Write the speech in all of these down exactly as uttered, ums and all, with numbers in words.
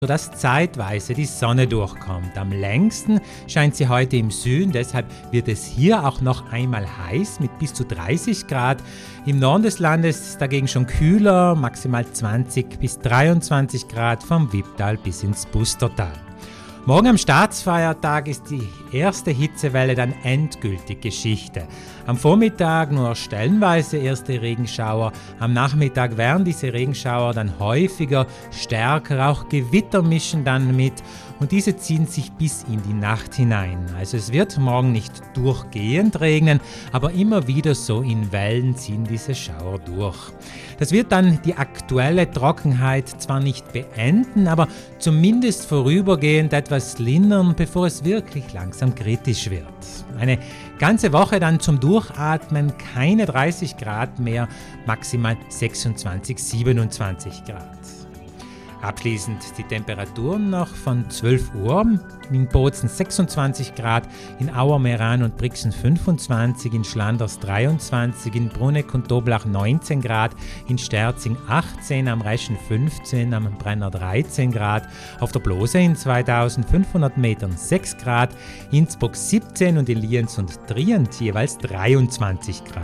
sodass zeitweise die Sonne durchkommt. Am längsten scheint sie heute im Süden, deshalb wird es hier auch noch einmal heiß mit bis zu dreißig Grad. Im Norden des Landes ist es dagegen schon kühler, maximal zwanzig bis dreiundzwanzig Grad vom Wipptal bis ins Pustertal. Morgen am Staatsfeiertag ist die erste Hitzewelle dann endgültig Geschichte. Am Vormittag nur stellenweise erste Regenschauer, am Nachmittag werden diese Regenschauer dann häufiger, stärker, auch Gewitter mischen dann mit und diese ziehen sich bis in die Nacht hinein. Also es wird morgen nicht durchgehend regnen, aber immer wieder so in Wellen ziehen diese Schauer durch. Das wird dann die aktuelle Trockenheit zwar nicht beenden, aber zumindest vorübergehend etwas lindern, bevor es wirklich langsam kritisch wird. Eine ganze Woche dann zum Durchatmen, keine dreißig Grad mehr, maximal sechsundzwanzig, siebenundzwanzig Grad. Abschließend die Temperaturen noch von zwölf Uhr, in Bozen sechsundzwanzig Grad, in Auer, Meran und Brixen fünfundzwanzig, in Schlanders dreiundzwanzig, in Bruneck und Doblach neunzehn Grad, in Sterzing achtzehn, am Reschen fünfzehn, am Brenner dreizehn Grad, auf der Blose in zweitausendfünfhundert Metern sechs Grad, Innsbruck siebzehn und in Lienz und Trient jeweils dreiundzwanzig Grad.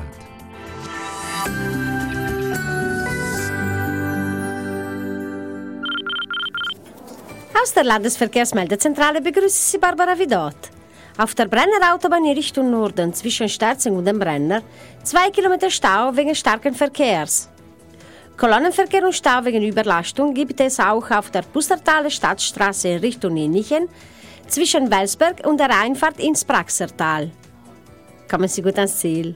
Aus der Landesverkehrsmeldezentrale begrüßt Sie Barbara Vidot. Auf der Brenner Autobahn in Richtung Norden zwischen Sterzing und dem Brenner zwei Kilometer Stau wegen starken Verkehrs. Kolonnenverkehr und Stau wegen Überlastung gibt es auch auf der Pustertaler Stadtstraße in Richtung Innichen zwischen Welsberg und der Einfahrt ins Praxertal. Kommen Sie gut ans Ziel.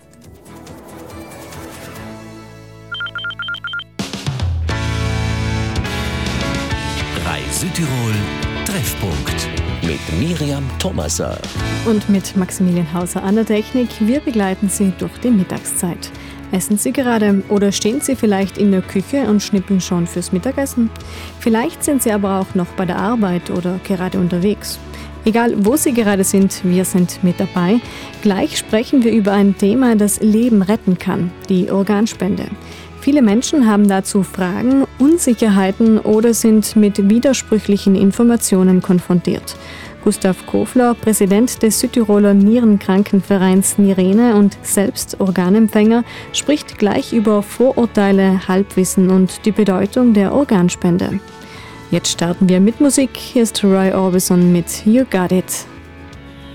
Südtirol Treffpunkt mit Miriam Thomaser und mit Maximilian Hauser an der Technik. Wir begleiten Sie durch die Mittagszeit. Essen Sie gerade oder stehen Sie vielleicht in der Küche und schnippeln schon fürs Mittagessen? Vielleicht sind Sie aber auch noch bei der Arbeit oder gerade unterwegs. Egal, wo Sie gerade sind, wir sind mit dabei. Gleich sprechen wir über ein Thema, das Leben retten kann, die Organspende. Viele Menschen haben dazu Fragen, Unsicherheiten oder sind mit widersprüchlichen Informationen konfrontiert. Gustav Kofler, Präsident des Südtiroler Nierenkrankenvereins Nirene und selbst Organempfänger, spricht gleich über Vorurteile, Halbwissen und die Bedeutung der Organspende. Jetzt starten wir mit Musik. Hier ist Roy Orbison mit You Got It.